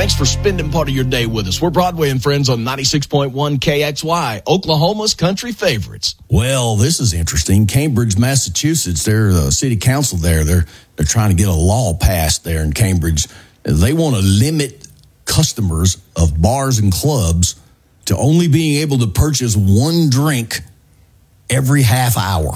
Thanks for spending part of your day with us. We're Broadway and Friends on 96.1 KXY, Oklahoma's country favorites. Well, this is interesting. Cambridge, Massachusetts, their city council there, they're trying to get a law passed there in Cambridge. They want to limit customers of bars and clubs to only being able to purchase one drink every half hour.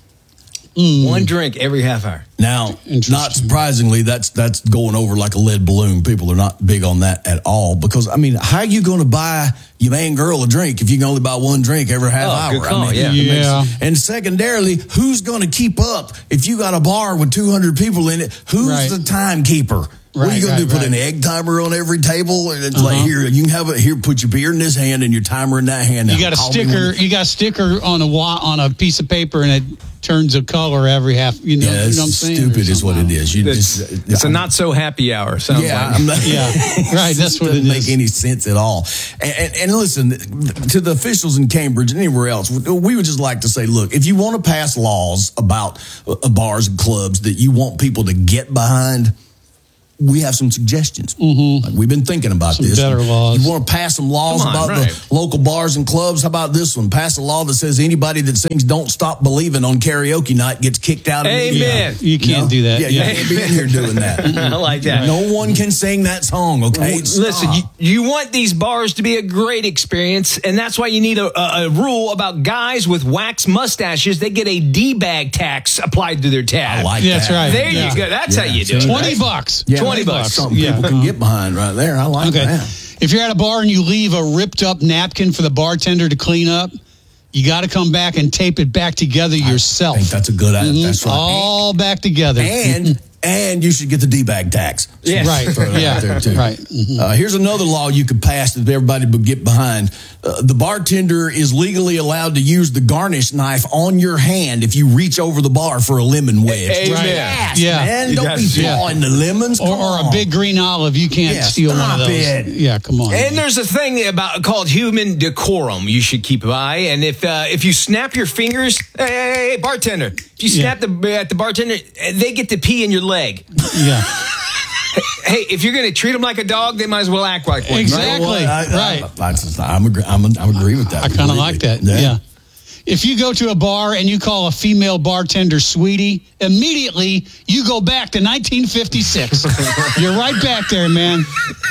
One drink every half hour. Now, not surprisingly, that's going over like a lead balloon. People are not big on that at all because, I mean, how are you going to buy your man girl a drink if you can only buy one drink every half hour? Good call, I mean, yeah. And secondarily, who's going to keep up if you got a bar with 200 people in it? Who's the timekeeper? What are you going to do? Put an egg timer on every table? And it's like, here, you can have it. Here, put your beer in this hand and your timer in that hand. You got a sticker. You got a sticker on a piece of paper, and it turns a color every half. You know what I'm saying? Stupid is what it is. It's a not so happy hour. Sounds like. Right. That's what it doesn't make any sense at all. And listen to the officials in Cambridge and anywhere else. We would just like to say, look, if you want to pass laws about bars and clubs that you want people to get behind, we have some suggestions. Like we've been thinking about some this. Better laws. You want to pass some laws about the local bars and clubs? How about this one? Pass a law that says anybody that sings "Don't Stop Believing" on karaoke night gets kicked out. Amen. You can't do that. Yeah, you can't be in here doing that. I like that. No one can sing that song. Okay, listen. You want these bars to be a great experience, and that's why you need a rule about guys with wax mustaches. They get a D-bag tax applied to their tab. I like that. That's right. There you go. That's how you do it. $20. Yeah, $20. Something people can get behind right there. I like that. If you're at a bar and you leave a ripped up napkin for the bartender to clean up, you got to come back and tape it back together yourself. I think that's a good idea. That's right. All back together. And you should get the D-bag tax. Yes. Right. There too. Right. Here's another law you could pass that everybody would get behind. The bartender is legally allowed to use the garnish knife on your hand if you reach over the bar for a lemon wedge. Right. Man, don't be clawing the lemons. Or a big green olive. You can't steal one of those. Yeah, come on. And there's a thing called human decorum you should keep by. And if you snap your fingers, hey, bartender, if you snap at the bartender, they get to pee in your leg. Yeah. Hey, if you're going to treat them like a dog, they might as well act like one. Exactly. I'm agree with that. I kind of like that. Yeah. If you go to a bar and you call a female bartender sweetie, immediately you go back to 1956. You're right back there, man.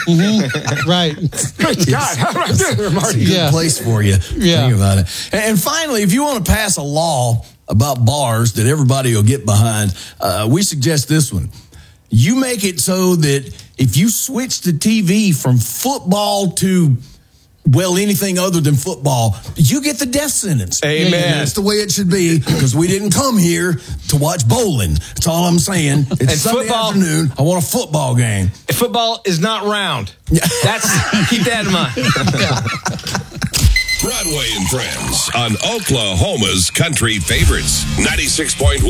Right. God, how do I do there, Marty? It's a good place for you. Yeah. Think about it. And finally, if you want to pass a law about bars that everybody will get behind, we suggest this one. You make it so that if you switch the TV from football to, well, anything other than football, you get the death sentence. Amen. That's the way it should be, because we didn't come here to watch bowling. That's all I'm saying. It's Sunday afternoon. I want a football game. Football is not round. Keep that in mind. Broadway and Friends on Oklahoma's country favorites. 96.1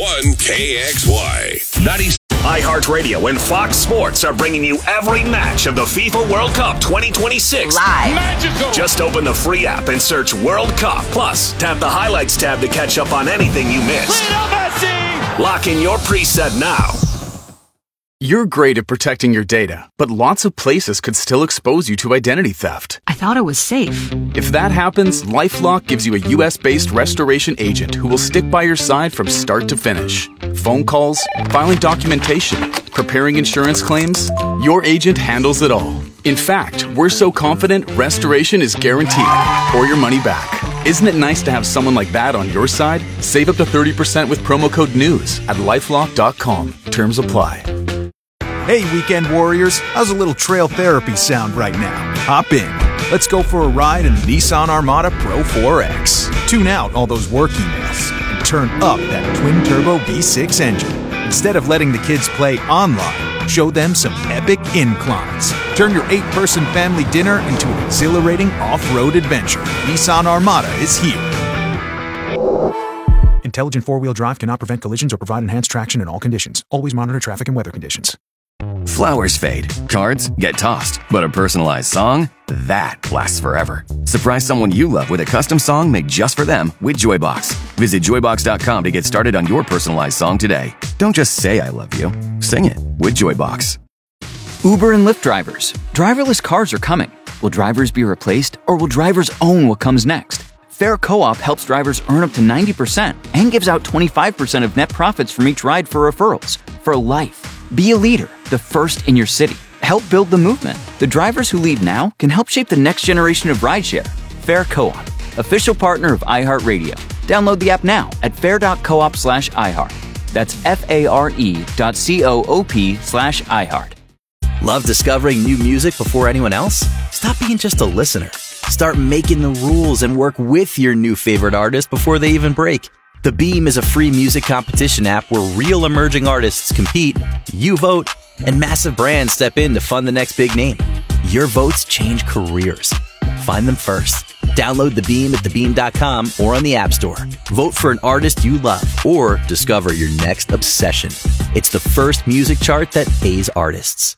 KXY. iHeartRadio and Fox Sports are bringing you every match of the FIFA World Cup 2026 live. Magical. Just open the free app and search World Cup. Plus, tap the highlights tab to catch up on anything you missed. Lock in your preset now. You're great at protecting your data, but lots of places could still expose you to identity theft. I thought it was safe. If that happens, LifeLock gives you a US-based restoration agent who will stick by your side from start to finish. Phone calls, filing documentation, preparing insurance claims, your agent handles it all. In fact, we're so confident restoration is guaranteed or your money back. Isn't it nice to have someone like that on your side? Save up to 30% with promo code NEWS at LifeLock.com. Terms apply. Hey, weekend warriors, how's a little trail therapy sound right now? Hop in. Let's go for a ride in the Nissan Armada Pro 4X. Tune out all those work emails and turn up that twin-turbo V6 engine. Instead of letting the kids play online, show them some epic inclines. Turn your 8-person family dinner into an exhilarating off-road adventure. Nissan Armada is here. Intelligent four-wheel drive cannot prevent collisions or provide enhanced traction in all conditions. Always monitor traffic and weather conditions. Flowers fade, cards get tossed, but a personalized song, that lasts forever. Surprise someone you love with a custom song made just for them with Joybox. Visit Joybox.com to get started on your personalized song today. Don't just say I love you, sing it with Joybox. Uber and Lyft drivers. Driverless cars are coming. Will drivers be replaced, or will drivers own what comes next? Fair Co-op helps drivers earn up to 90% and gives out 25% of net profits from each ride for referrals. For life. Be a leader, the first in your city. Help build the movement. The drivers who lead now can help shape the next generation of rideshare. Fair Co-op, official partner of iHeartRadio. Download the app now at fair.coop/iHeart. That's FARE.coop/iHeart. Love discovering new music before anyone else? Stop being just a listener. Start making the rules and work with your new favorite artist before they even break. The Beam is a free music competition app where real emerging artists compete, you vote, and massive brands step in to fund the next big name. Your votes change careers. Find them first. Download The Beam at thebeam.com or on the App Store. Vote for an artist you love or discover your next obsession. It's the first music chart that pays artists.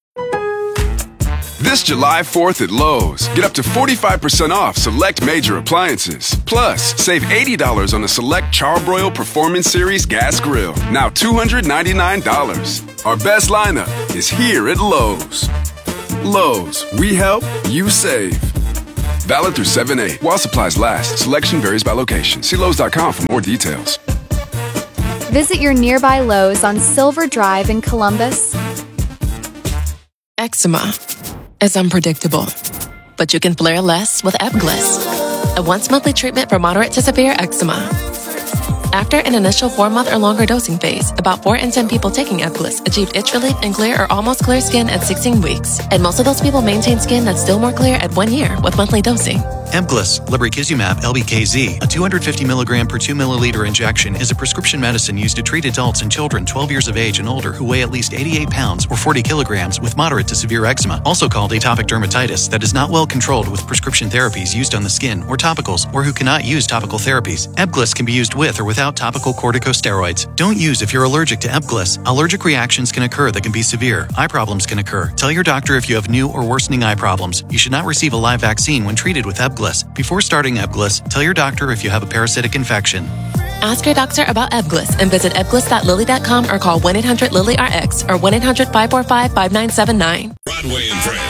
This July 4th at Lowe's, get up to 45% off select major appliances. Plus, save $80 on the select Charbroil Performance Series gas grill, now $299. Our best lineup is here at Lowe's. Lowe's, we help, you save. Valid through 7/8. While supplies last, selection varies by location. See Lowe's.com for more details. Visit your nearby Lowe's on Silver Drive in Columbus. Eczema is unpredictable, but you can flare less with Ebglyss, a once-monthly treatment for moderate to severe eczema. After an initial 4-month or longer dosing phase, about 4 in 10 people taking Ebglyss achieved itch relief and clear or almost clear skin at 16 weeks. And most of those people maintain skin that's still more clear at 1 year with monthly dosing. Ebglyss, lebrikizumab LBKZ, a 250 milligram per 2 milliliter injection, is a prescription medicine used to treat adults and children 12 years of age and older who weigh at least 88 pounds or 40 kilograms with moderate to severe eczema, also called atopic dermatitis, that is not well controlled with prescription therapies used on the skin or topicals, or who cannot use topical therapies. Ebglyss can be used with or without topical corticosteroids. Don't use if you're allergic to Ebglyss. Allergic reactions can occur that can be severe. Eye problems can occur. Tell your doctor if you have new or worsening eye problems. You should not receive a live vaccine when treated with Ebglyss. Before starting Ebglyss, tell your doctor if you have a parasitic infection. Ask your doctor about Ebglyss and visit ebglyss.lilly.com or call 1-800-LILY-RX or 1-800-545-5979. Broadway and Friends.